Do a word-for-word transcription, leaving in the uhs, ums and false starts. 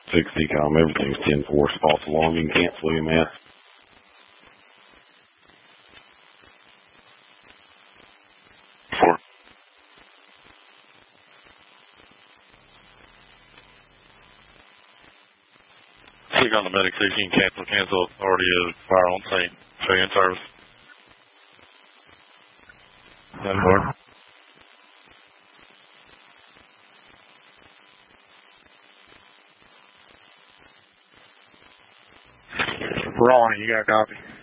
six decom, everything's ten four. False alarm, you can cancel E M S. Four. Click on the medic so you can cancel, cancel, already a fire on scene. Show you in service. Seven four. Ronnie, you got a copy?